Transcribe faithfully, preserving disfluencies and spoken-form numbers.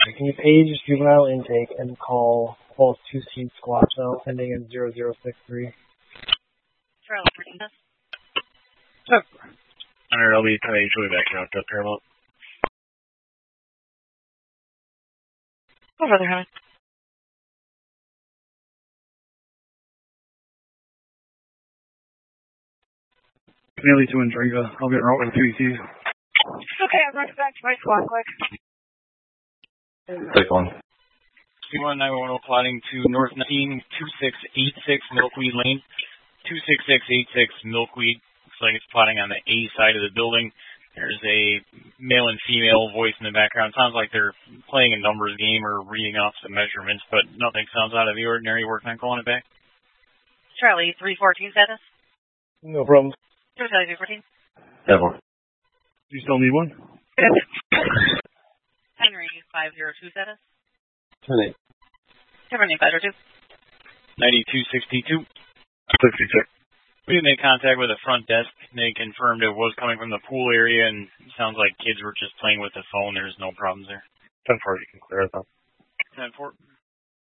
Can you page juvenile intake and call Pulse two C squad cell ending in zero zero six three? Charlie, repeat this. Yep. Alright, I'll be kind of usually backing out to Paramount. Go further, Hammond. Nearly two in Dringa. I'll get route with two E Cs. Okay, I'm running back to my squad quick. Take one. C one nine one zero plotting to North nineteen two six eight six Milkweed Lane. two six six eight six Milkweed. Looks like it's plotting on the A side of the building. There's a male and female voice in the background. Sounds like they're playing a numbers game or reading off some measurements, but nothing sounds out of the ordinary. Working on calling it back. Charlie, three fourteen status. No problem. Charlie, three fourteen. Yeah, boy. Do you still need one? Henry, five zero two status. Terminate. Terminate, five zero two. ninety-two sixty-two. sixty-six. We made contact with the front desk. They confirmed it was coming from the pool area, and it sounds like kids were just playing with the phone. There's no problems there. ten four, you can clear it though. ten four.